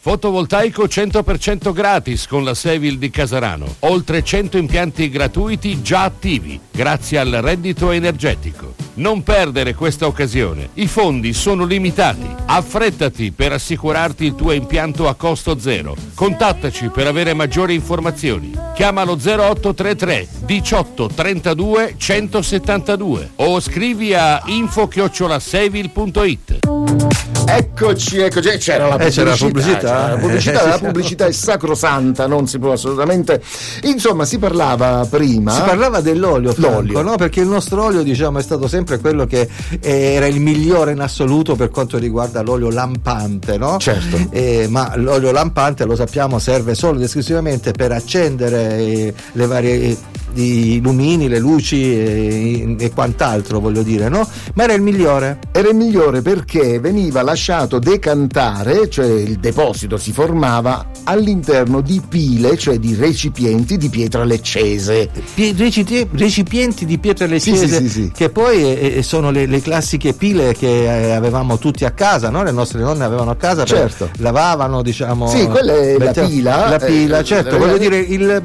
Fotovoltaico 100% gratis con la Sevil di Casarano. Oltre 100 impianti gratuiti già attivi, grazie al reddito energetico. Non perdere questa occasione. I fondi sono limitati. Affrettati per assicurarti il tuo impianto a costo zero. Contattaci per avere maggiori informazioni. Chiamalo 0833 18 32 172 o scrivi a info@sevil.it. Eccoci, c'era la pubblicità. La pubblicità è sacrosanta, non si può assolutamente. Insomma, si parlava prima. Si parlava dell'olio, Franco, no? Perché il nostro olio, diciamo, è stato sempre quello che era il migliore in assoluto per quanto riguarda l'olio lampante, no? Certo. Ma l'olio lampante, lo sappiamo, serve solo ed esclusivamente per accendere le varie i lumini, le luci e quant'altro, voglio dire, no? Ma era il migliore. Era il migliore perché veniva lasciato decantare, cioè il deposito si formava all'interno di pile, cioè di recipienti di pietra leccese. Recipienti di pietra leccese, sì. Che poi sono le classiche pile che avevamo tutti a casa, no? Le nostre nonne avevano a casa, certo. Lavavano, diciamo. Sì, quella è la pila. La pila, certo, voglio dire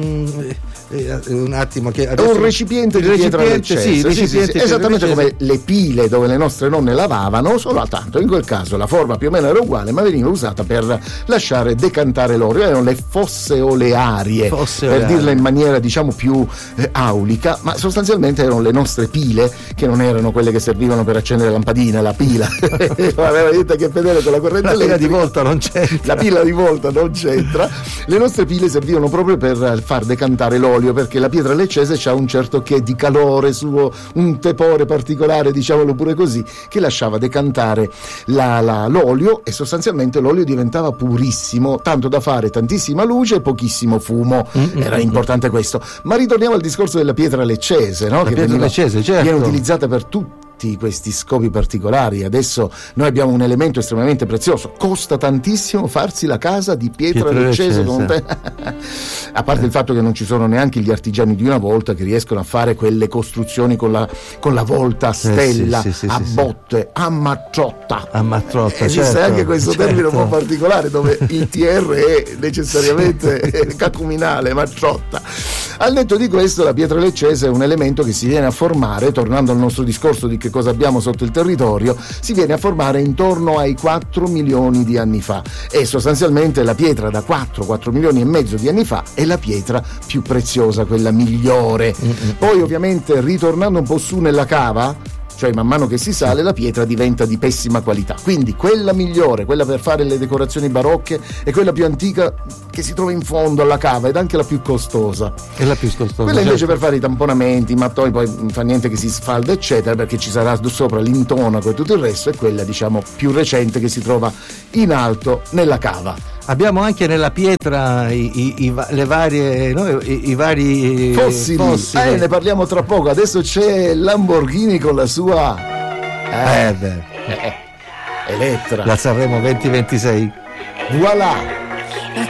un attimo che adesso... un recipiente di pietra leccese, sì. Esattamente come le pile dove le nostre nonne lavavano, solo tanto in quel caso la forma più o meno era uguale, ma veniva usata per lasciare decantare l'olio. Erano le fosse olearie, per dirla in maniera diciamo più aulica, ma sostanzialmente erano le nostre pile, che non erano quelle che servivano per accendere lampadine. La pila aveva niente a che vedere con la corrente elettrica. La pila di volta non c'entra. Le nostre pile servivano proprio per far decantare l'olio, perché la pietra leccese c'ha un certo che di calore suo, un tepore particolare, diciamolo pure così, che lasciava decantare l'olio, e sostanzialmente l'olio diventava purissimo, tanto da fare tantissima luce e pochissimo fumo. Era importante questo. Ma ritorniamo al discorso della pietra leccese, no? La pietra leccese, certo. Viene utilizzata per questi scopi particolari. Adesso noi abbiamo un elemento estremamente prezioso, costa tantissimo farsi la casa di pietra leccese. A parte il fatto che non ci sono neanche gli artigiani di una volta che riescono a fare quelle costruzioni con la volta a stella, botte, a macciotta. Esiste certo, anche questo termine un po' particolare dove il TR è necessariamente cacuminale, macciotta. Al netto di questo, la pietra leccese è un elemento che si viene a formare, tornando al nostro discorso di che cosa abbiamo sotto il territorio, si viene a formare intorno ai 4 milioni di anni fa, e sostanzialmente la pietra da 4 milioni e mezzo di anni fa è la pietra più preziosa, quella migliore. Poi ovviamente, ritornando un po' su nella cava, cioè man mano che si sale, la pietra diventa di pessima qualità, quindi quella migliore, quella per fare le decorazioni barocche, è quella più antica che si trova in fondo alla cava, ed anche la più costosa. È la più costosa. Quella invece per fare i tamponamenti, i mattoni, poi non fa niente che si sfalda eccetera, perché ci sarà sopra l'intonaco e tutto il resto, è quella diciamo più recente che si trova in alto nella cava. Abbiamo anche nella pietra le varie, no? i vari fossili. Ne parliamo tra poco. Adesso c'è Lamborghini con la sua Elettra, la Sanremo 2026. Voilà.